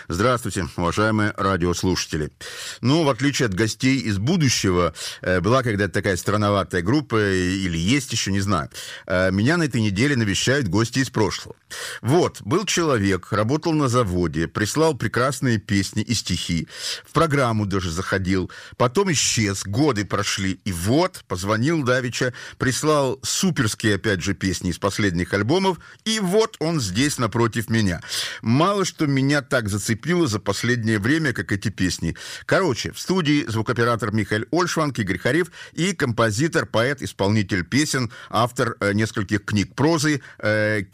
Здравствуйте, уважаемые радиослушатели. Ну, в отличие от гостей из будущего, была когда-то такая странноватая группа, или есть еще, не знаю. Меня на этой неделе навещают гости из прошлого. Вот, был человек, работал на заводе, прислал прекрасные песни и стихи, в программу даже заходил, потом исчез, годы прошли, и вот, позвонил давеча, прислал суперские, опять же, песни из последних альбомов, и вот он здесь напротив меня. Мало что меня так зацепило за последнее время, как эти песни. Короче, в студии звукооператор Михаил Ольшванг, Игорь Харев и композитор, поэт, исполнитель песен, автор нескольких книг прозы